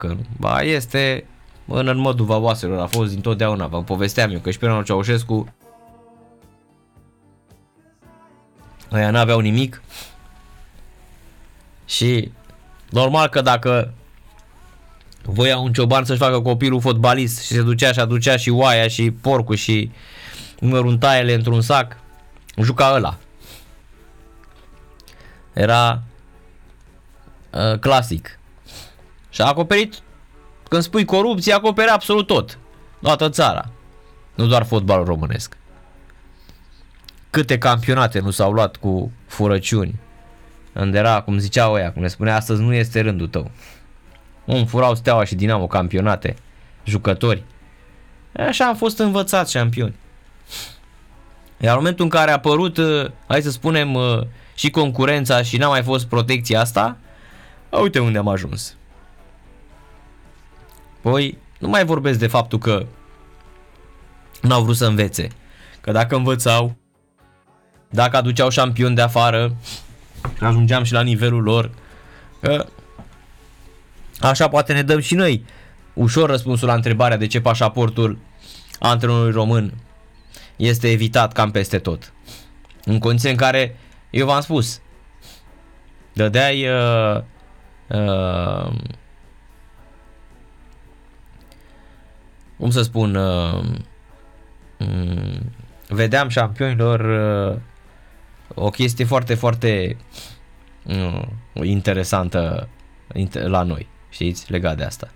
că nu. Ba, este în măduva oaselor, a fost dintotdeauna. Vă povesteam eu că și pe anul Ceaușescu ăia n-aveau nimic și normal că dacă voia un cioban să-și facă copilul fotbalist și se ducea și aducea și oaia și porcul și măruntaiele într-un sac, juca ăla. Era clasic. Și a acoperit, când spui corupție, acopere absolut tot. Toată țara. Nu doar fotbalul românesc. Câte campionate nu s-au luat cu furăciuni. Unde era, cum ziceau ăia, cum le spunea, astăzi nu este rândul tău. Furau Steaua și Dinamo campionate, jucători. Așa am fost învățați șampioni. Iar în momentul în care a apărut, hai să spunem, și concurența și n-a mai fost protecția asta, uite unde am ajuns. Păi, nu mai vorbesc de faptul că n-au vrut să învețe. Că dacă învățau, dacă aduceau șampioni de afară, ajungeam și la nivelul lor, că așa poate ne dăm și noi ușor răspunsul la întrebarea de ce pașaportul antrenorului român este evitat cam peste tot. În condiții în care, eu v-am spus, dădeai cum să spun, vedeam șampionilor o chestie foarte, foarte interesantă la noi, știți, legat de asta.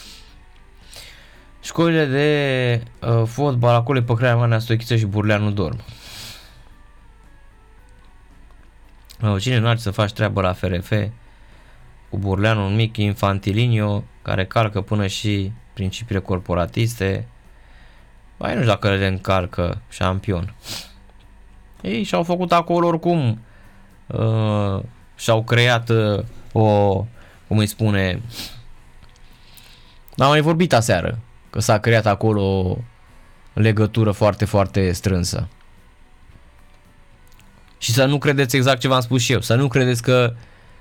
Școlile de fotbal, acolo pe Crearea Manea, Stoichiță și Burleanu dorm. Cine nu are să faci treabă la FRF cu Burleanu, un mic infantilinio care calcă până și principiile corporatiste? Băi, nu știu dacă le încarcă șampion. Ei și-au făcut acolo oricum, și-au creat o, cum îi spune, am mai vorbit aseară, că s-a creat acolo o legătură foarte, foarte strânsă. Și să nu credeți exact ce v-am spus și eu, să nu credeți că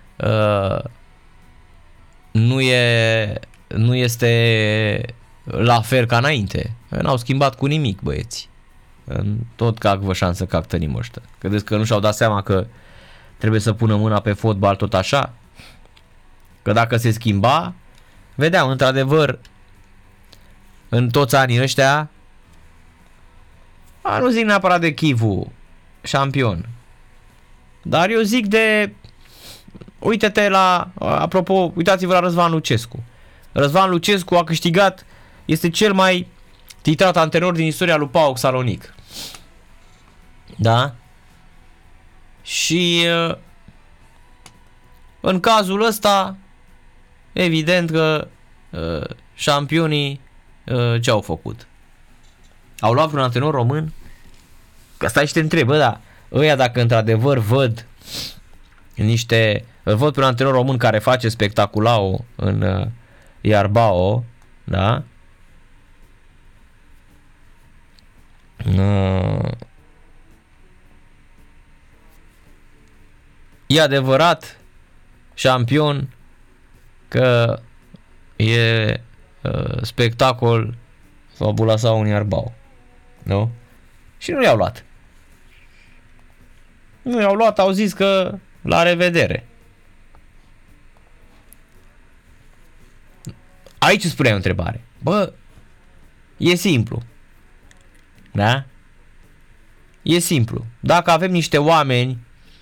nu este la fel ca înainte. N-au schimbat cu nimic, băieți. Tot cac vă șansă cac tănim ăștia. Credeți că nu și-au dat seama că trebuie să pună mâna pe fotbal tot așa? Că dacă se schimba, vedeam într-adevăr în toți anii ăștia, nu zic neapărat de Chivu, șampion, dar eu zic de, uite-te la, apropo, uitați-vă la Răzvan Lucescu. Răzvan Lucescu a câștigat, este cel mai titrat antrenor din istoria lui PAOK Salonic. Da? Și în cazul ăsta, evident că șampionii ce au făcut? Au luat vreun antrenor român? Că stai și te întreb, da, ăia dacă într-adevăr îl văd pe un antrenor român care face spectaculao în Iarbao, da? E adevărat șampion că e spectacol fabula sau un Iarbao, nu? Și nu i-au luat. Nu i-au luat, au zis că la revedere. Aici îți puneai o întrebare. Bă, e simplu. Da? E simplu. Dacă avem niște oameni,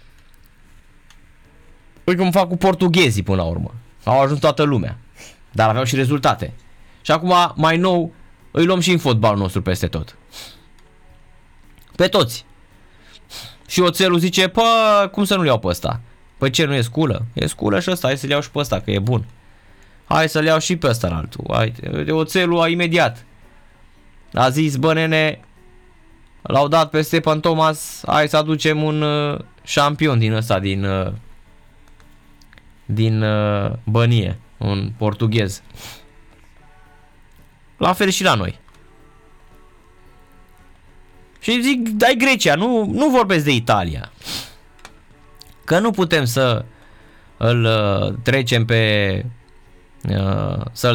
uite cum fac cu portughezii până la urmă. Au ajuns toată lumea. Dar aveau și rezultate. Și acum, mai nou, îi luăm și în fotbalul nostru peste tot. Pe toți. Și Oțelul zice, pă, cum să nu-l iau pe ăsta? Păi ce, nu e sculă? E sculă și ăsta, hai să-l iau și pe ăsta, că e bun. Hai să-l iau și pe ăsta în altul. Hai, Oțelul a imediat a zis, bă nene, l-au dat pe Stepan Thomas, hai să aducem un șampion din ăsta, din Bănie, un portughez. La fel și la noi. Și zic, dai Grecia, nu vorbesc de Italia. Că nu putem să îl trecem pe să-l